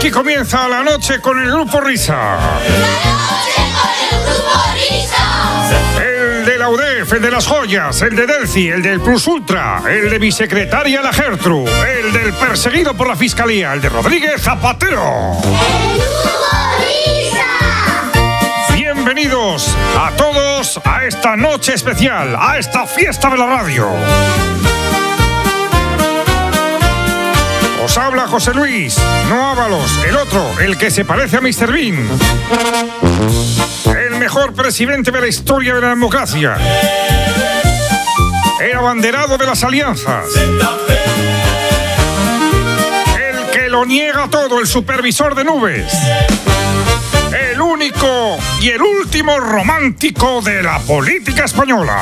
Aquí comienza la noche con el Grupo Risa. La noche con el Grupo Risa. El de la UDEF, el de las joyas, el de Delci, el del Plus Ultra, el de mi secretaria la Gertrude, el del perseguido por la Fiscalía, el de Rodríguez Zapatero. El Grupo Risa. Bienvenidos a todos a esta noche especial, a esta fiesta de la radio. Os habla José Luis, no Ábalos, el otro, el que se parece a Mr. Bean. El mejor presidente de la historia de la democracia. El abanderado de las alianzas. El que lo niega todo, el supervisor de nubes. El único y el último romántico de la política española.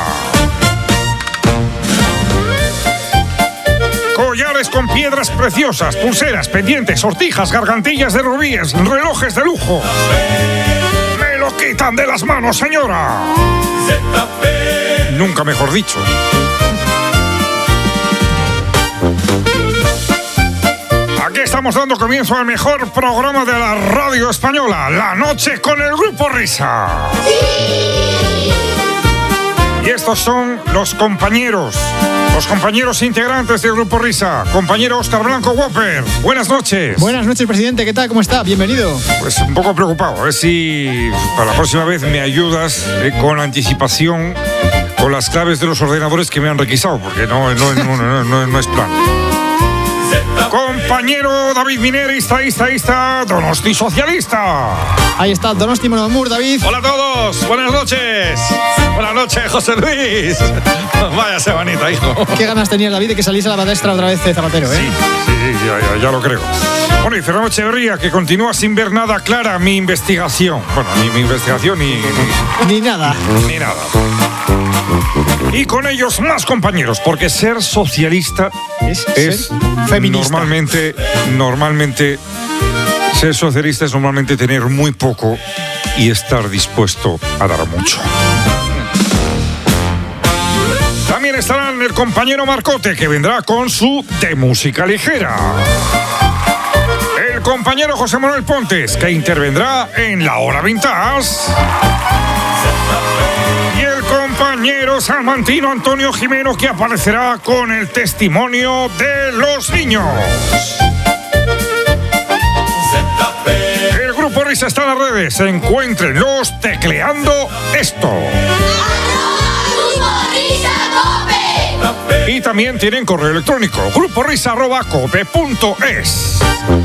Collares con piedras preciosas, pulseras, pendientes, sortijas, gargantillas de rubíes, relojes de lujo. ¡Me lo quitan de las manos, señora! Nunca mejor dicho. Aquí estamos dando comienzo al mejor programa de la radio española, La Noche con el Grupo Risa. Y estos son los compañeros integrantes del Grupo Risa. Compañero Óscar Blanco Whopper, buenas noches. Buenas noches, presidente, ¿qué tal? ¿Cómo está? Bienvenido. Pues un poco preocupado, a ver si para la próxima vez me ayudas con anticipación con las claves de los ordenadores que me han requisado, porque no es plan. Compañero David Miner, estadista, Donosti socialista. Ahí está Donosti Monamur, David. Hola a todos, buenas noches. Buenas noches, José Luis. Vaya semanita, hijo. Qué ganas tenía David de que saliese a la palestra otra vez de Zapatero, ¿eh? Sí, ya lo creo. Bueno, y Fernando Echeverría, que continúa sin ver nada clara mi investigación. Bueno, ni mi investigación Ni nada. Ni nada. Y con ellos más compañeros, porque ser socialista es feminista. Normalmente ser socialista es normalmente tener muy poco y estar dispuesto a dar mucho. También estarán el compañero Marcote, que vendrá con su de música ligera. El compañero José Manuel Pontes, que intervendrá en la hora vintage. Y el compañero salmantino Antonio Jimeno, que aparecerá con el testimonio de los niños. El Grupo Risa está en las redes. Encuéntrenlos tecleando esto. Y también tienen correo electrónico, gruporisa@cope.es.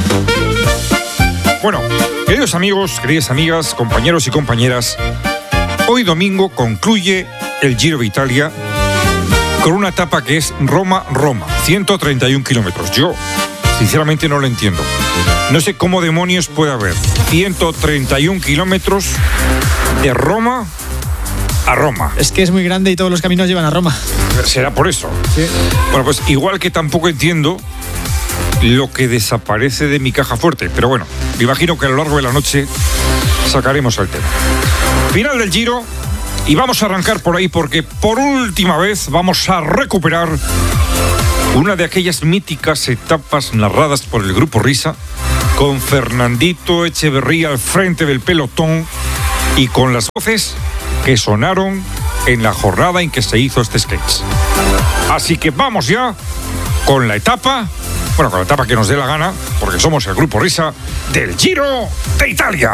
Bueno, queridos amigos, queridas amigas, compañeros y compañeras, hoy domingo concluye el Giro de Italia con una etapa que es Roma-Roma, 131 kilómetros. Yo, sinceramente, no lo entiendo. No sé cómo demonios puede haber 131 kilómetros de Roma a Roma. Es que es muy grande y todos los caminos llevan a Roma. Será por eso. Sí. Bueno, pues igual que tampoco entiendo lo que desaparece de mi caja fuerte. Pero bueno, me imagino que a lo largo de la noche sacaremos el tema. Final del Giro. Y vamos a arrancar por ahí porque por última vez vamos a recuperar una de aquellas míticas etapas narradas por el Grupo Risa, con Fernandito Echeverría al frente del pelotón y con las voces que sonaron en la jornada en que se hizo este sketch. Así que vamos ya con la etapa que nos dé la gana, porque somos el Grupo Risa del Giro de Italia.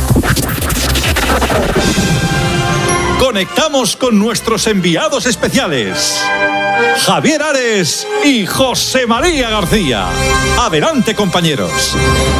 Conectamos con nuestros enviados especiales, Javier Ares y José María García. Adelante, compañeros.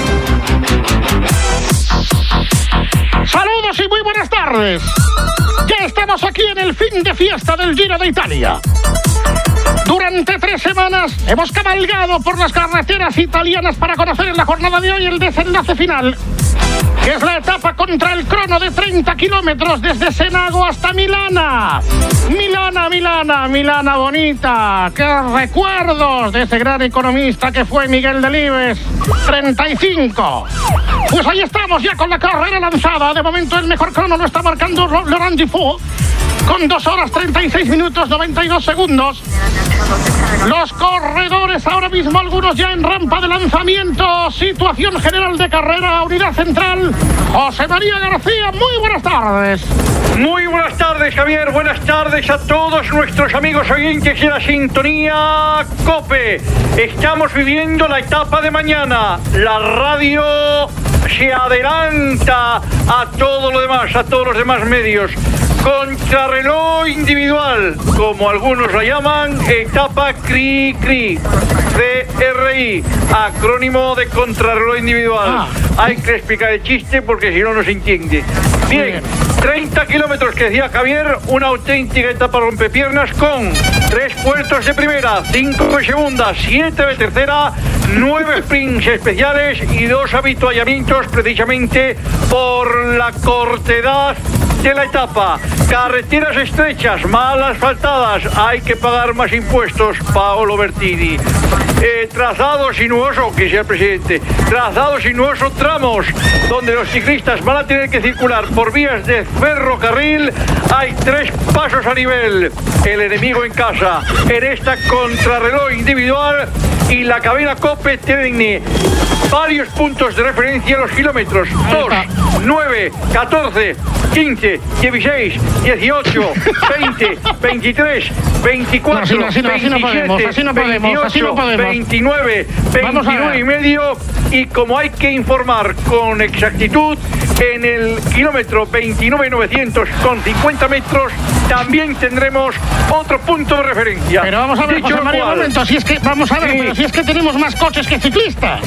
Saludos y muy buenas tardes. Ya estamos aquí en el fin de fiesta del Giro de Italia. Durante 3 semanas hemos cabalgado por las carreteras italianas para conocer en la jornada de hoy el desenlace final, que es la etapa contra el crono de 30 kilómetros desde Senago hasta Milana. Milana bonita. Qué recuerdos de ese gran economista que fue Miguel Delibes. 35. Pues ahí estamos ya con la carrera lanzada. De momento el mejor crono lo está marcando Laurent Dufaux con 2 horas 36 minutos 92 segundos. Los corredores ahora mismo, algunos ya en rampa de lanzamiento. Situación general de carrera, unidad central. José María García, muy buenas tardes. Muy buenas tardes, Javier. Buenas tardes a todos nuestros amigos oyentes de la sintonía COPE. Estamos viviendo la etapa de mañana. La radio se adelanta a todo lo demás, a todos los demás medios. Contrarreloj individual, como algunos la llaman, etapa CRI, CRI, acrónimo de contrarreloj individual. Hay que explicar el chiste porque si no, no se entiende. Bien, 30 kilómetros que decía Javier, una auténtica etapa rompepiernas con 3 puestos de primera, 5 de segunda, 7 de tercera, 9 sprints especiales y 2 avituallamientos precisamente por la cortedad de la etapa. Carreteras estrechas, mal asfaltadas, hay que pagar más impuestos, Paolo Bertini. Trazado sinuoso, que sea el presidente, trazado sinuoso, tramos donde los ciclistas van a tener que circular por vías de ferrocarril. Hay 3 pasos a nivel, el enemigo en casa en esta contrarreloj individual, y la cadena COPE tiene varios puntos de referencia en los kilómetros 2, 9, 14, 15, 16, 18, 20, 23, 24, 27, 28, 29, 29 y medio. Y como hay que informar con exactitud, en el kilómetro 29.900 con 50 metros también tendremos otro punto de referencia. Pero vamos a ver, José María, un momento, si es que, vamos a ver, sí. Pero si es que tenemos más coches que ciclistas.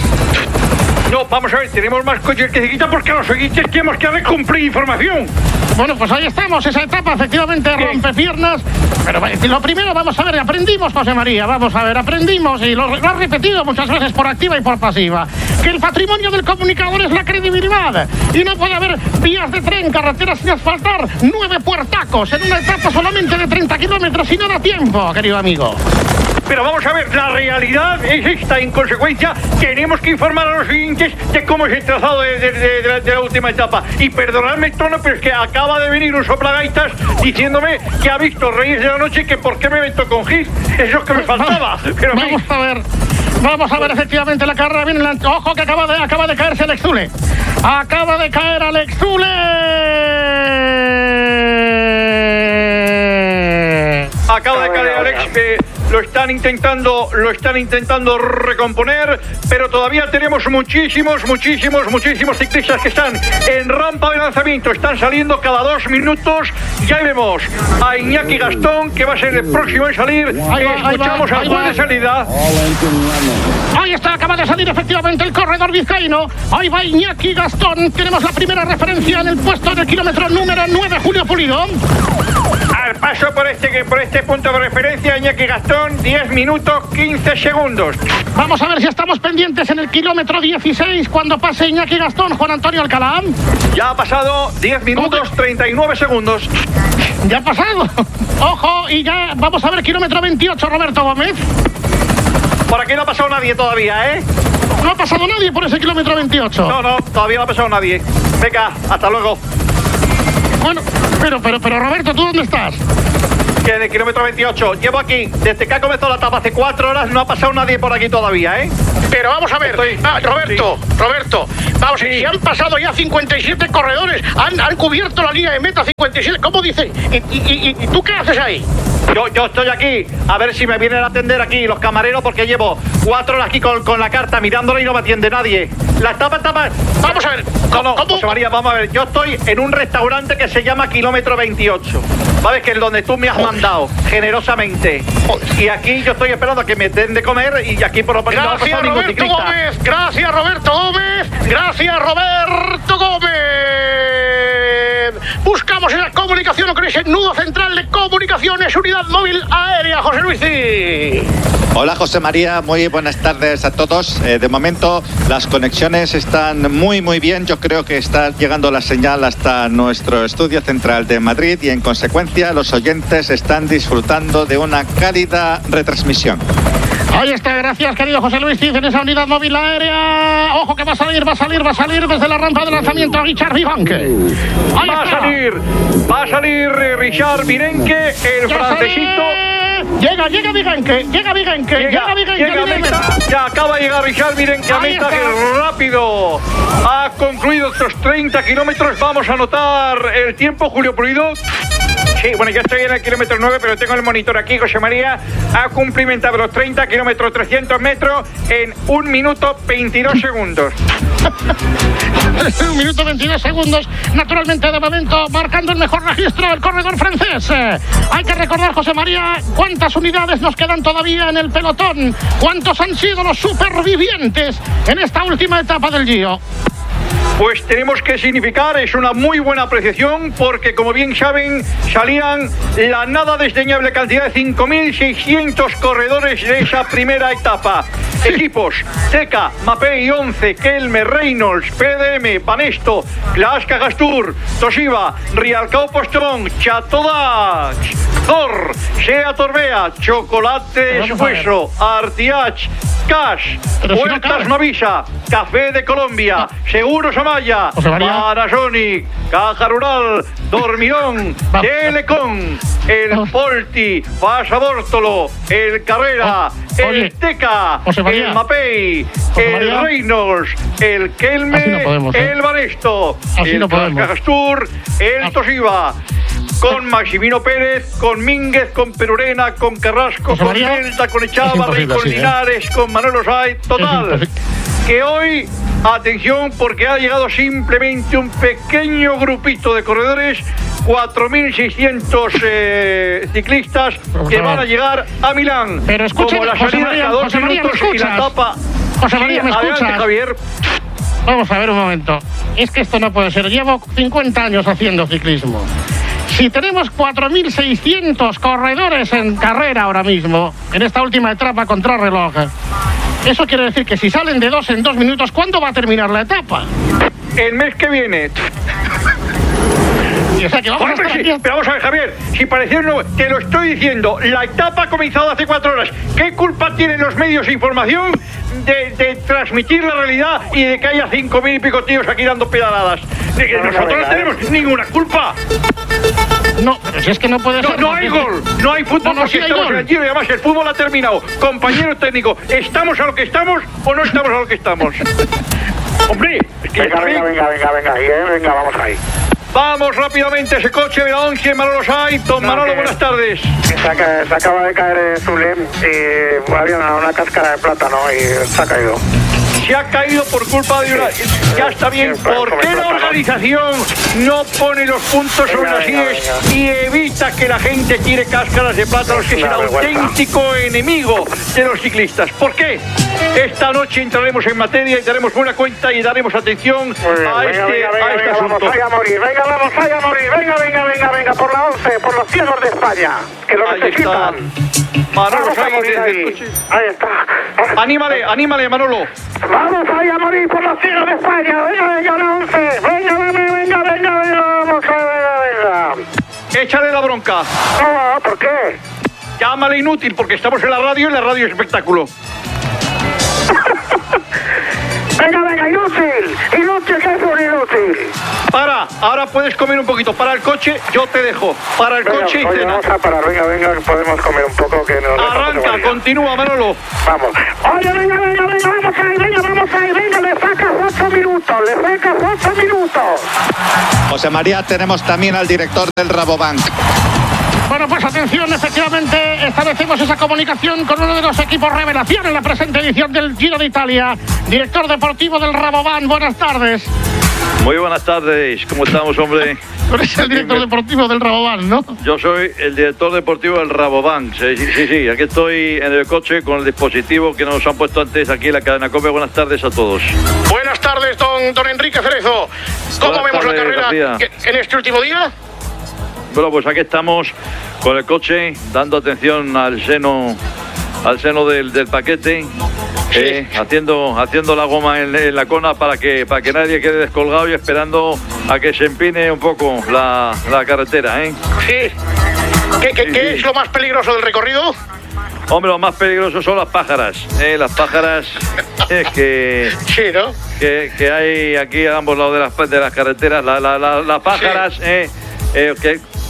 No, vamos a ver, tenemos más coches que ciclistas porque los oyentes tenemos que cumplir información. Bueno, pues ahí estamos, esa etapa efectivamente rompepiernas. Pero lo primero, vamos a ver, aprendimos, José María, vamos a ver, aprendimos, y lo has repetido muchas veces por activa y por pasiva, que el patrimonio del comunicador es la credibilidad. Y no puede haber vías de tren, carreteras sin asfaltar, 9 puertacos en una etapa solamente de 30 kilómetros y no da tiempo, querido amigo. Pero vamos a ver, la realidad es esta. En consecuencia, tenemos que informar a los oyentes de cómo es el trazado de la última etapa. Y perdonadme el tono, pero es que acaba de venir un soplagaitas diciéndome que ha visto Reyes de la Noche, que por qué me meto con Gil. Eso es que me faltaba. Pero vamos a ver efectivamente la carrera. Viene ojo que acaba de caerse Alex Zule. Acaba de caer Alex Zule. Acaba de caer Alex. Lo están intentando recomponer, pero todavía tenemos muchísimos ciclistas que están en rampa de lanzamiento. Están saliendo cada 2 minutos. Ya vemos a Iñaki Gastón, que va a ser el próximo en salir. Escuchamos al juez de salida. Ahí está, acaba de salir efectivamente el corredor vizcaíno. Ahí va Iñaki Gastón. Tenemos la primera referencia en el puesto del kilómetro número 9, Julio Pulido. Al paso por este punto de referencia, Iñaki Gastón, 10 minutos 15 segundos. Vamos a ver si estamos pendientes en el kilómetro 16 cuando pase Iñaki Gastón, Juan Antonio Alcalá. Ya ha pasado 10 minutos 39 segundos. Ya ha pasado. Ojo, y ya vamos a ver kilómetro 28, Roberto Gómez. Por aquí no ha pasado nadie todavía, ¿eh? No ha pasado nadie por ese kilómetro 28. No, todavía no ha pasado nadie. Venga, hasta luego. Bueno, pero Roberto, ¿tú dónde estás? Que en el kilómetro 28. Llevo aquí, desde que ha comenzado la etapa hace 4 horas, no ha pasado nadie por aquí todavía, ¿eh? Pero vamos a ver, Roberto, vamos, si han pasado ya 57 corredores, han cubierto la línea de meta 57, ¿cómo dice? ¿Y tú qué haces ahí? Yo estoy aquí, a ver si me vienen a atender aquí los camareros, porque llevo 4 horas aquí con la carta mirándola y no me atiende nadie. La etapa... Vamos a ver, ¿cómo? José María, vamos a ver, yo estoy en un restaurante que se llama Kilómetro 28, ¿sabes? Que es donde tú me has mandado, generosamente. Y aquí yo estoy esperando a que me den de comer, y aquí por lo menos no ha pasado ningún ciclista. Gracias, Roberto Gómez. Buscamos en la comunicación, con ese nudo central de comunicaciones, unidad móvil aérea, José Luis. Hola, José María, muy buenas tardes a todos. De momento las conexiones están muy bien. Yo creo que está llegando la señal hasta nuestro estudio central de Madrid y en consecuencia los oyentes están disfrutando de una cálida retransmisión. Ahí está, gracias, querido José Luis Cid, en esa unidad móvil aérea. Ojo que va a salir desde la rampa de lanzamiento Richard Vivanque. Va a salir Richard Vivanque, el francesito. Llega Vigenque. Llega Vigenque. Ya acaba de llegar Richard Vigenque a meta, que rápido ha concluido estos 30 kilómetros. Vamos a anotar el tiempo, Julio Pulido. Sí, bueno, ya estoy en el kilómetro 9, pero tengo el monitor aquí. José María ha cumplimentado los 30 kilómetros, 300 metros en 1 minuto 22 segundos. 1 minuto 22 segundos, naturalmente de momento marcando el mejor registro el corredor francés. Hay que recordar, José María, cuántas unidades nos quedan todavía en el pelotón, cuántos han sido los supervivientes en esta última etapa del Giro. Pues tenemos que significar, es una muy buena apreciación, porque como bien saben, salían la nada desdeñable cantidad de 5.600 corredores de esa primera etapa. Equipos: Teca, Mapei, 11, Kelme, Reynolds, PDM, Banesto, Glaasca Gastur, Toshiba, Rialcao Postron, Chatodac, Zor, Sea Torbea, Chocolate Esfueso, Artiach, Cash, Vueltas Mavisa, Café de Colombia, Seguros Amaya, Panasonic, Caja Rural, Dormión, Telecom, el Polti, Pasa Bórtolo, el Carrera, el Teca, el Mapei, el Reynolds, el Kelme, el Banesto, el Gastur, el Toshiba, con Maximino Pérez, con Mínguez, con Perurena, con Carrasco, con Delta, con Echavarri, con Linares, con Manuel Osay. Total, que hoy, atención, porque ha llegado simplemente un pequeño grupito de corredores, 4.600 ciclistas que van a llegar a Milán. Pero escuchen, como la salida cada 2 minutos y la etapa. José María, ¿me escuchas? Adelante, Javier. Vamos a ver un momento. Es que esto no puede ser. Llevo 50 años haciendo ciclismo. Si tenemos 4.600 corredores en carrera ahora mismo, en esta última etapa contrarreloj, eso quiere decir que si salen de 2 en 2 minutos, ¿cuándo va a terminar la etapa? El mes que viene. O sea, que vamos pero vamos a ver, Javier, si parece no, te lo estoy diciendo, la etapa ha comenzado hace 4 horas. ¿Qué culpa tienen los medios de información de transmitir la realidad y de que haya 5.000 y pico tíos aquí dando pedaladas? De que nosotros no tenemos ninguna culpa. No, pero si es que no puede ser. No hay gol, no hay fútbol, porque estamos en el Giro y además el fútbol ha terminado. Compañero técnico, ¿estamos a lo que estamos o no estamos a lo que estamos? Hombre, es que venga, vamos ahí. Vamos rápidamente ese coche de la 11, Manolo Saiz. Don Manolo, buenas tardes. Se acaba de caer Zulem y había una cáscara de plátano y se ha caído. Se ha caído por culpa de una... Ya está bien. ¿Por qué la organización no pone los puntos sobre las IES y evita que la gente tire cáscaras de plátanos, que es el auténtico enemigo de los ciclistas? ¿Por qué? Esta noche entraremos en materia y daremos buena cuenta y daremos atención a este asunto. Vamos a morir, venga, por la 11, por los cielos de España, que lo necesitan. Manolo Saiz, ahí está. Anímale, Manolo. Vamos ahí a morir por los cielos de España. Venga, la 11. Venga, vamos, venga. Échale la bronca. No, ¿por qué? Llámale inútil, porque estamos en la radio y la radio es espectáculo. Venga, inútil, que es un inútil. Ahora puedes comer un poquito. Para el coche, yo te dejo. Para el coche y cena. Vamos a parar, venga, podemos comer un poco. Que nos arranca, continúa, Manolo. Vamos. Oye, venga, vamos ahí, le sacas 8 minutos. José María, tenemos también al director del Rabobank. Bueno, pues atención, efectivamente establecemos esa comunicación con uno de los equipos revelación en la presente edición del Giro de Italia. Director deportivo del Rabobank, buenas tardes. Muy buenas tardes, ¿cómo estamos, hombre? Tú eres el director deportivo del Rabobank, ¿no? Yo soy el director deportivo del Rabobank, sí, aquí estoy en el coche con el dispositivo que nos han puesto antes aquí en la cadena COPE. Buenas tardes a todos. Buenas tardes, don Enrique Cerezo. ¿Cómo vemos la carrera en este último día? Bueno, pues aquí estamos con el coche, dando atención al seno del paquete, haciendo la goma en la cona para que nadie quede descolgado y esperando a que se empine un poco la carretera, ¿eh? Sí. ¿Qué es lo más peligroso del recorrido? Hombre, lo más peligroso son las pájaras, las pájaras que... Sí, ¿no? Que hay aquí a ambos lados de las carreteras, las pájaras, sí.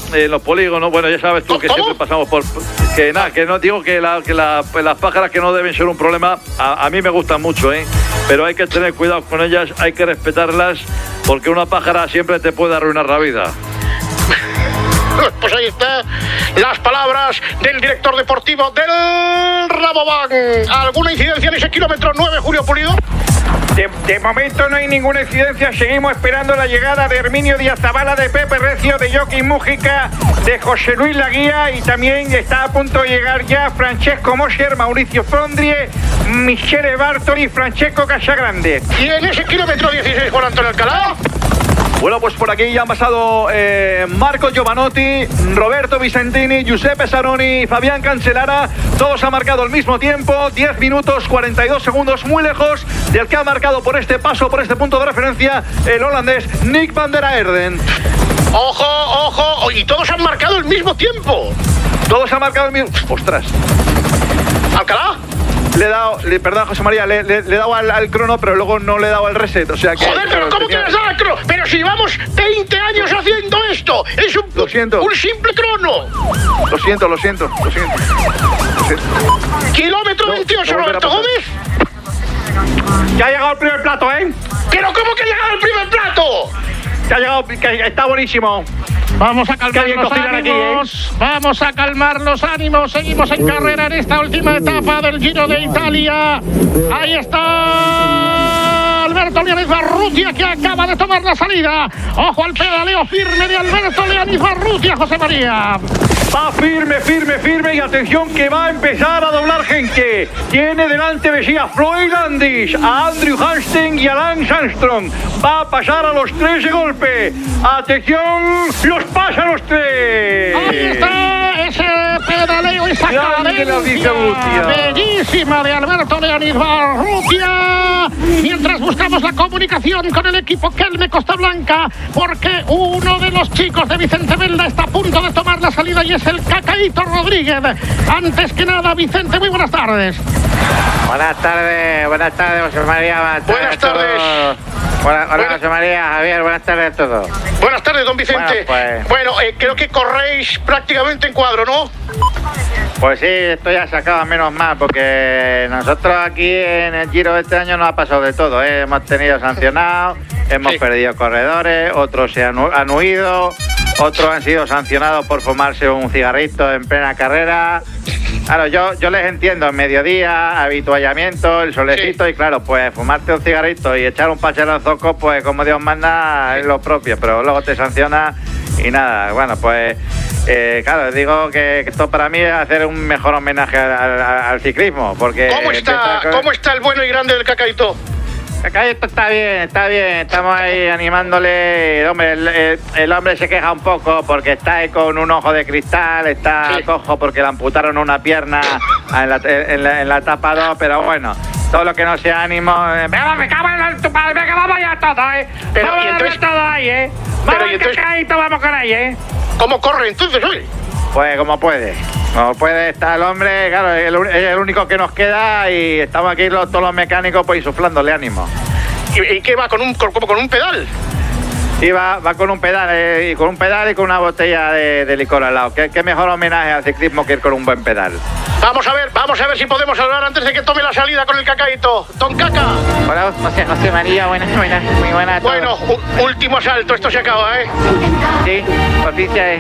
en los polígonos, bueno, ya sabes tú que siempre pasamos por... Que nada, que no digo que las pájaras que no deben ser un problema, a mí me gustan mucho, pero hay que tener cuidado con ellas, hay que respetarlas, porque una pájara siempre te puede arruinar la vida. Pues ahí está las palabras del director deportivo del Rabobank. ¿Alguna incidencia en ese kilómetro 9, Julio Pulido? De momento no hay ninguna incidencia. Seguimos esperando la llegada de Herminio Díaz Zabala, de Pepe Recio, de Joaquín Mújica, de José Luis Laguía, y también está a punto de llegar ya Francesco Mosher, Mauricio Fondrie, Michele Bartoli y Francesco Casagrande. ¿Y en ese kilómetro 16, Juan Antonio Alcalá? Bueno, pues por aquí ya han pasado Marco Giovanotti, Roberto Vicentini, Giuseppe Saroni, Fabián Cancellara. Todos han marcado al mismo tiempo, 10 minutos 42 segundos, muy lejos del que ha marcado por este paso, por este punto de referencia, el holandés Nick van der Aerden. ¡Ojo, ojo! Y todos han marcado al mismo tiempo. Todos han marcado al mismo... ¡Ostras! ¿Alcalá? Le he dado, perdón, José María, le he dado al crono, pero luego no le he dado al reset, o sea que... Joder, pero ¿cómo que le has dado al crono? Pero si llevamos 20 años haciendo esto, es un simple crono. Lo siento. Kilómetro 28, Roberto Gómez. Ya ha llegado el primer plato, ¿eh? ¿Pero cómo que ha llegado el primer plato? Ya ha llegado, que está buenísimo. Vamos a calmar los ánimos, vamos a calmar los ánimos. Seguimos en carrera en esta última etapa del Giro de Italia. Ahí está Alberto Leoniz Barrutia, que acaba de tomar la salida. Ojo al pedaleo firme de Alberto Leoniz Barrutia, José María. Va firme y atención que va a empezar a doblar gente. Tiene delante de sí a Floyd Landis, a Andrew Hansen y a Lance Armstrong. Va a pasar a los 3 de golpe. Atención, los pasa a los 3. Ahí está ese pedaleo, esa cadencia bellísima de Alberto Leoniz Barrutia. Mientras buscamos la comunicación con el equipo Kelme Costa Blanca, porque uno de los chicos de Vicente Belda está a punto de tomar la salida y es el Cacaíto Rodríguez. Antes que nada, Vicente, muy buenas tardes. Buenas tardes, José María. Buenas tardes. Hola, José María, Javier, buenas tardes a todos. Buenas tardes, don Vicente. Bueno, creo que corréis prácticamente en cuadro, ¿no? Pues sí, esto ya se acaba menos mal, porque nosotros aquí en el Giro de este año nos ha pasado de todo, ¿eh? Hemos tenido sancionados, hemos perdido corredores, otros se han huido, otros han sido sancionados por fumarse un cigarrito en plena carrera. Claro, yo les entiendo, en mediodía, habituallamiento, el solecito, y claro, pues fumarte un cigarrito y echar un pachero en zoco, pues como Dios manda, es lo propio, pero luego te sanciona y nada. Bueno, pues claro, digo que esto para mí es hacer un mejor homenaje al ciclismo, porque... ¿Cómo está el bueno y grande del Cacaíto? Cacaíto está bien, estamos ahí animándole. El hombre se queja un poco porque está ahí con un ojo de cristal, está cojo porque le amputaron una pierna en la etapa 2, pero bueno, todo lo que no sea ánimo... me cago en tu padre, venga, vamos ya todo, Pero, vamos a ver todo ahí, Vamos al Cacaíto, vamos con ahí, ¿Cómo corre entonces hoy? Pues como puede estar el hombre, claro, es el único que nos queda y estamos aquí todos los mecánicos pues insuflándole ánimo. ¿Y qué va? ¿Con un pedal? Sí, va con un pedal, y con una botella de licor al lado. ¿Qué mejor homenaje al ciclismo que ir con un buen pedal? Vamos a ver si podemos hablar antes de que tome la salida con el Cacaíto. Don Caca. Hola, José María, buenas, muy buenas. Bueno, último asalto, esto se acaba, ¿eh? Sí, noticia